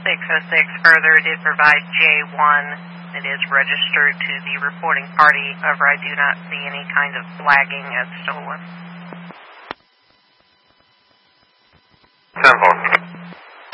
606 further did provide J1. It is registered to the reporting party. However, I do not see any kind of flagging as stolen.